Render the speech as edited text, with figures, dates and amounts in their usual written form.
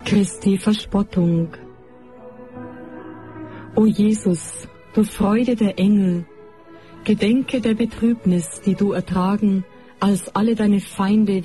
Christi Verspottung. O Jesus, du Freude der Engel, gedenke der Betrübnis, die du ertragen, als alle deine Feinde